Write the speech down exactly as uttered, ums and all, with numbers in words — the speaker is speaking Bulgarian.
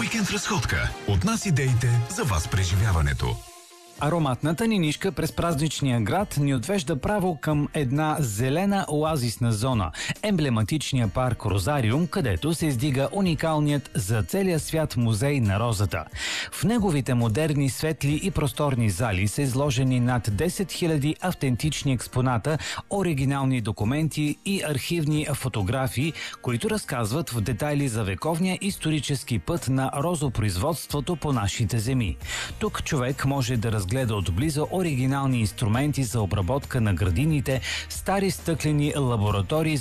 Уикенд разходка. От нас идеите за вас преживяването. Ароматната ни нишка през празничния град ни отвежда право към една зелена оазисна зона – емблематичния парк Розариум, където се издига уникалният за целия свят музей на розата. В неговите модерни, светли и просторни зали са изложени над десет хиляди автентични експоната, оригинални документи и архивни фотографии, които разказват в детайли за вековния исторически път на розопроизводството по нашите земи. Тук човек може да разгледа гледа отблизо оригинални инструменти за обработка на градините, стари стъклени лаборатории